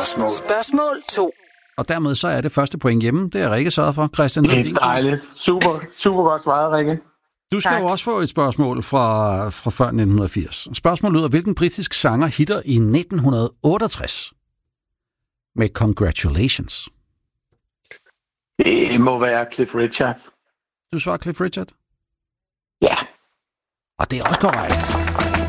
Spørgsmål 2. Og dermed så er det første point hjemme. Det er Rikke sørget for. Christian, nu er Det er dejligt. Super godt svaret, Rikke. Du skal jo også få et spørgsmål fra før 1980. Spørgsmålet lyder, hvilken britisk sanger hitter i 1968 med Congratulations? Det må være Cliff Richard. Du svarer Cliff Richard? Ja. Og det er også korrekt.